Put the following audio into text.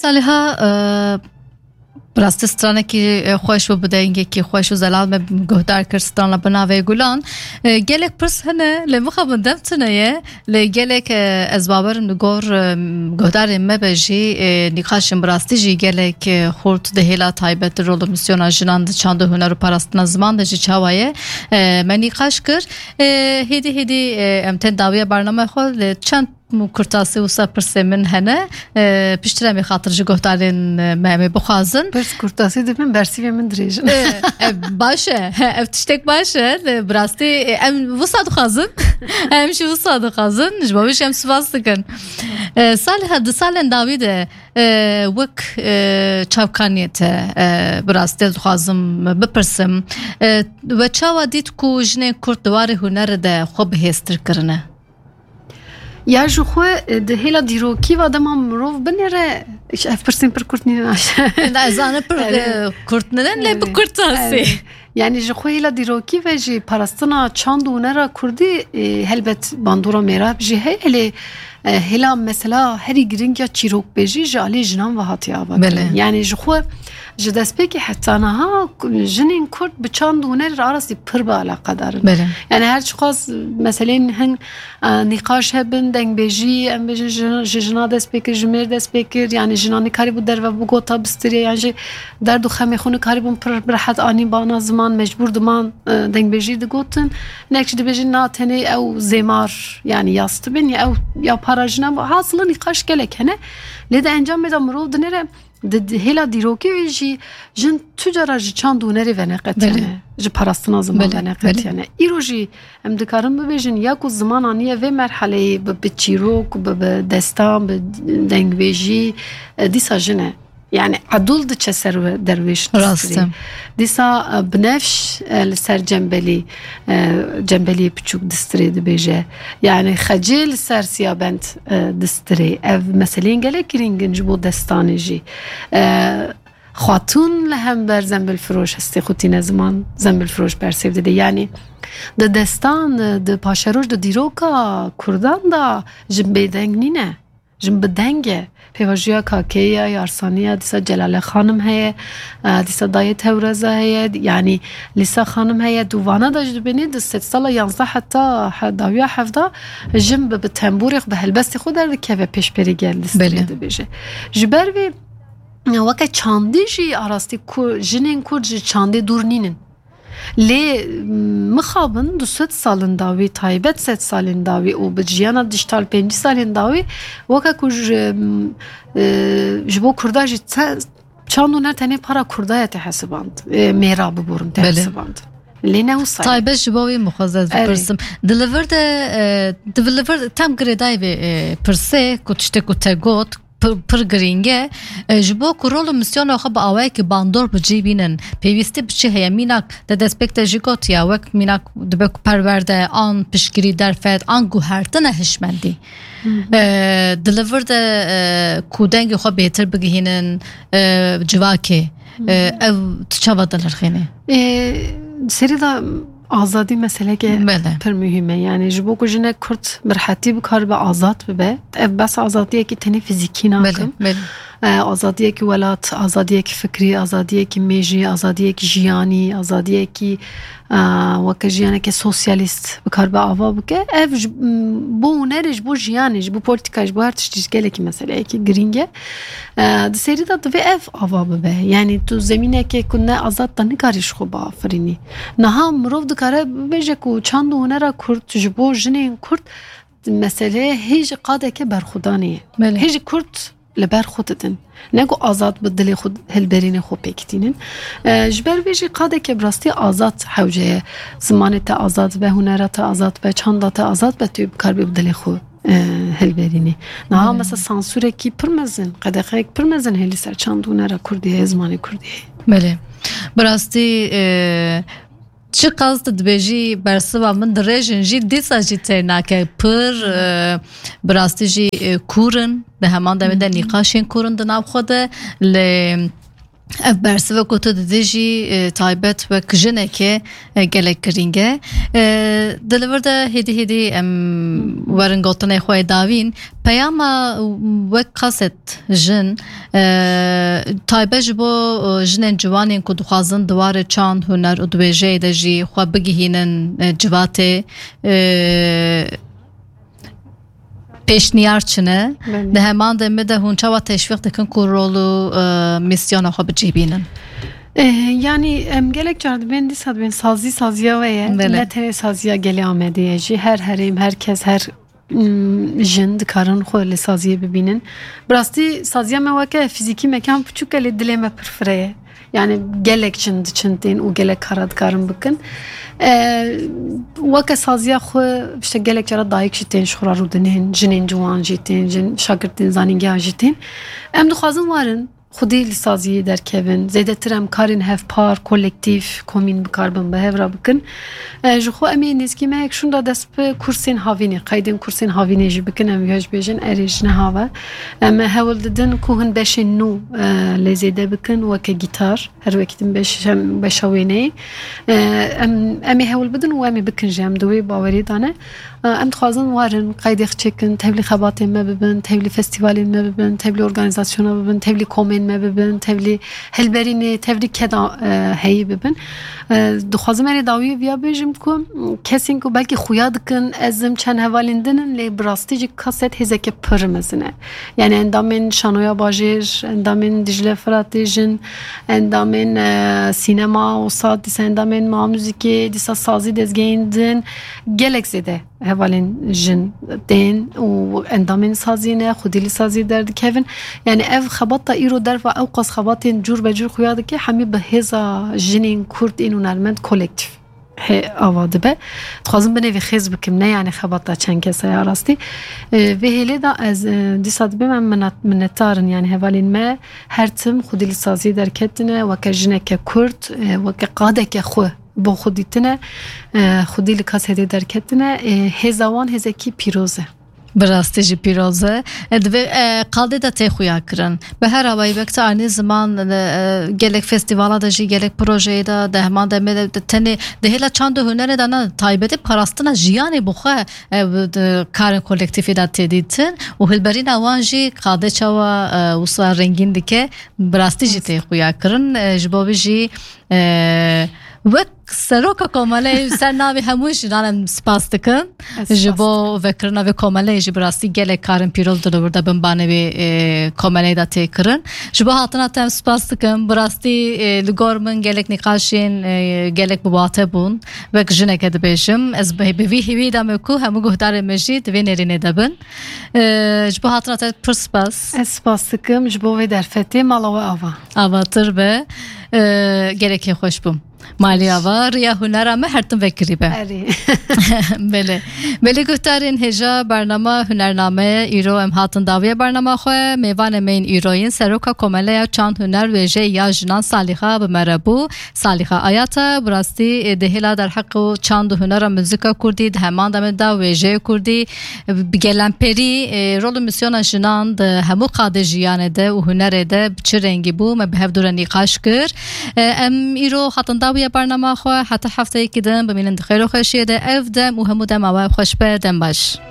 سالها براستی سترانه که خوش و بوده اینگه که خوش و زلال به گهدار کرستان لبناوه گلان گلک پرس هنه لمخا بندم تنه لگلک از بابرم نگور گهدار مبجی نقاشم براستی جی گلک خورد دهیلا تایبت رول میسیون آجنان چند هنر و پرستن زمان دجی چاوایه من نقاش کر هیدی امتن داویه برنامه خود چند کرتاسی و سپرسی من هنه پیشتره می خاطر جو گهدارین می بخوازن برس کرتاسی دبن برسی من دریجن باشه افتشتک باشه براستی ام وصاد خازن امشي وصاد خازن جبابش ام سواس دکن سال هد سال داویده وک چاوکانیت براستی خازم بپرسم و چاوا دید کو جنه کرد دواره هنر ده خوب هستر کرنه یا جو خو ده هلا دیروکی و آدم مروف بنیره ایش اف پرسیم پر کرد نیست نه زانه پر کرد ندن لی پر کرتاسی یعنی جو خو هلا دیروکی و جی پرستنا چند هنر کردی هلبت باندورا میراب جی هلی هلا مثلا هری گرینگ یا چیروک بجی جالی جنان و هاتی آباد یعنی جو خو جداس بکی حتی نها جنین کرد به چند هنر راستی پر به علاقه دارن یعنی هر چقاس مثلا هن نقاش هبن دنگ بجی ام بجی جنا دست بکر جمیر دست بکر یعنی جنانی کاری بود در و بگوتا بستری یعنی در دو خمی خونه کاری بود پر برحت آنی بانا زمان مجبور دمان دنگ بجی دگوتن نکش دبجی ناتنی او زمار یعنی یاست بین یا پاراجنا حاصل نقاش کلک هنه لذا انجام میدم مرو دنیره هلا دیروکی ویجی جن تجارا چند هنری و نقطه ج پرستنا زمان و نقطه یعنی ایروجی ام دکارم ببیجن یا کو زمان آنیه و مرحله به چیروک به دستان به دنگویجی دیسا جنه يعني عدول ده چسر درویش راسته دیسا بنفش لسر جنبلی بچوک دستری ده بیجه يعني خجل سر سیابند دستری او مثلا گله کرینگن جبو دستانی جی خاتون لهم بر زنبل فروش هستی خوتی نزمان زنبل فروش برسیف ده يعني ده دستان ده پاشروش ده دیروکا کردان ده جنبه دنگ نینه جنبه دنگه پیواجیا کاکیا یارسانیا دیسا جلاله خانم هی دیسا دایه تورزه هی یعنی لیسا خانم هی دوانه داشت بینید 3 سال 11 حتی داویا 17 جنب به تنبوریق به هلبستی خود در که و پیش پری گل دستریده بیشه جبروی وقت چاندی جی آراستی جنین کرد جی چاندی دور نینن لی مخابن 200 سالن داوی تایبت 3 سالن داوی و بجیانا دیجیتال 5 سالن داوی وقت کج جبو کرداجی چند هنر تنی پارا کردای تحسباند میرا ببورن تحسباند لینه و سای تایبت جبوی مخازد پرسم دلیورد تام گریدای پرسه کتشته کتگوت پر گرینگه جبو کرول میسیون آخه با آوای که باندور بجی بینن پیوسته بچه هیا میناک ده دسپکت جیگوت یا وک میناک دبک پرورده آن پشگیری در فید آن گوهرتن هشمندی دلیورد کودنگ خواه بهتر بگهینن جواکه او تچاوا دلر خینه سری دا آزادی مسئله که پر مهمه یعنی جبو که جنه کرد مرحتی بکار به آزاد ببه بس آزادیه که تنی فیزیکی ناکم آزادیه که ولات آزادیه که فکری آزادیه که میجی آزادیه که جیانی آزادیه که وکه جیانه که سوسیالیست بکار به آوا بکه اف بو نرش بو جیانش بو پولیتیکاش بو هر تشتیش گله که مسئله که گرینگه سری داد دوی اف آوا ببه یعنی تو زمینه که کنه آزاد تا نکاریش خوب آفرینی نه هم مروف دکاره بجه که چند هنره کرد جبو جنین کرد مسئله هیچ قاده که برخودانیه هیچ کرد لبر خودتن نگو آزاد بدلی خود هلبرین خوب بکتینن جبر بیشی قاده که براستی آزاد حوجه زمان تا آزاد به هنرات آزاد به چند تا آزاد به توی بکار بدلی خود هلبرینی نه هم مثلا سانسوره کی پرمزن قدقه پرمزن هلی سر چند هنر کردی زمانی کردی بله براستی چه قصد دبیجی برسوا من درجن جی دیسا جی ترناکه پر براستی جی کورن به همان دمیده نقاشین کورن دناب خوده ل ev bersive ku tu didî jî taybet ve kijinekê gelek giring e. Di li vir de hêdî em werin gotinê xwe davîn peyama wek qaset jin taybet ji bo jinên ciwanên ku dixwazin diwarê çand huner û dibêjeyê de jî xwe bigihînin civatê pêşniyar çine di heman demê de hûn çawa teşvîq dikin ku rol û misyona xwe bicîbînin. Yani em gelek car dibên dîsa dibên saziya ve ye ne tenê saziya gelê Amediyê jî her herêm herkes her jin dikarin xwe li saziyê bibînin. Bi rastî saziya me weke fîzîkî mekan piçûk lê dilê me pir firê ye. Yani gelek çin diçin tên û gelek kara dikarin bikin. Weke saziya xwe işte gelek cara dayîk jî tên ji xwe re rûdinin, jinên ciwan jî tên, jin şagirdên zanîngehan jî tên. Em dixwazin warin xwedî li saziyê derkevin, zêdetir em karên hevpar, kolektif, komîn bikarbin bi hev re bikin. Ji xwe em ê nêzkî me yek şûn da dest bi kursên havînê, qeydên kursên havînê jî bikin em wî bêjin erê ji neha ve. Em hewil didin ku hin beşên nû lê zêde bikin weke gîtar, her wekî beşa wêneyê. Em ê hewil bidin û em ê bikin jî em di wê bawerî de ne. Em dixwazin warin qeydê çêkin, tevlî xebatên me bibin, tevlî festîvalên me bibin, tevlî organizasyona bibin, tevlî komên me bibin, tevlî hilberînê, tevlî keda heyî bibin. Dixwazim erê dawî viya bêjim ku kesên ku belkî xuya dikin ezim çend hevalên dinin lê bi rastî jî kaset hêzeke pir mezin e. Yani endamên şanoya bajêr, endamên Dicle Firatê jin, endamên sînema û sat dîsa endamên ma müzîkê, dîsa sazî dezgehên din gelek zêde hevalên jin tên û endamên sazî ne xwedî li sazî derdikevin. Yani ev xebata îro derve ew qas xebatên cûr be cûr xuya dike hemî bi hêza jinên Kurd ên hunermend kolektif ava dibe. Dixwazim binêvê xêz bikim ne yani xebata çend kesa ya rastî. Vê hêlê de ez dîsa dibim em minnetdarin yani hevalên me her tim xwedî li sazî derketine weke jineke Kurd, weke qadeke xwe bo xwedî tune, xwedî li kasetê derketine hêza wan hêzekî pîroz e. Bi rastî jî pîroz e. Divê qadê de tê xuya kirin. Bi her awayî vekta anî ziman gelek festîvala de jî gelek projeyê de di heman demê de tenê di hêla çand û hunerê de ne taybetî parastina jiyanê bi xwe karên kolektifê de tê dîtin û hilberîna wan jî qadê çawa wisa rengîn dike bi rastî jî tê xuya kirin. Ji bo wî jî wek seroka komeleyê ser navê hemû jinan em spas dikin ji bo vekirina vê komeleyê jî bi rastî gelek karên pîroz di li wir de bin banê vê komeleyê de tê kirin. Ji bo hatina te em spas dikim bi rastî li gor min gelek nîqaşên gelek bibate bûn wek jineke dibêjim ez bi vî hêvî de me ku hemû guhdarên me jî di vê nêrînê de bin. Ji bo hatina te pir spas. Ez spas dikim ji bo vê derfetê mala we ava. Avatir be gelekê xweş bûm. Maliya var ya hunera me her tim vekirî be. Bele. Bele guhdarên hêja bernama hunername îro em hatin dawiya bernama xwe mêvanê me yên îroyên seroka komeleya çand huner wêjê ya jinan Saliha bi me re bû. Saliha Ayata bi rastî di hêla derheq û çand û hunera muzîka Kurdî di heman demê de wêjeyê Kurdî bi gelemperî rol û misyona jinan di hemû qadê jiyanê de û hunerê de çi rengî bû me bi hev dûre nîqaş kir. Em îro hatin dawiya bernama xwe heta hefteyekî din bimînin di xêr û xweşiyê de ev dem û hemû dema we xweş be dem baş.